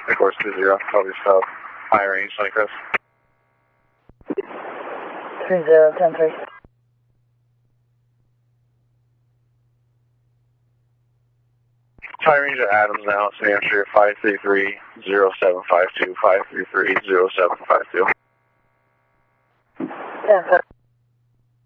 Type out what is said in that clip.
Of course, 20, probably south, high range, Sunnecrest. 30, 10-3. High range at Adams now, New Hampshire, 533-0752, 533-0752. 10-4.